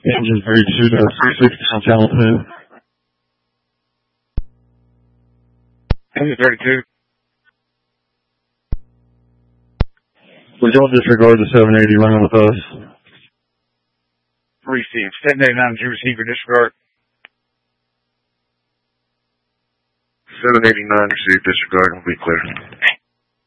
Engine 32 to 360 on channel 2. Engine 32. Would y'all disregard the 780 running with us? Receive. 789, did you receive your disregard? 789, receive disregard, will be clear.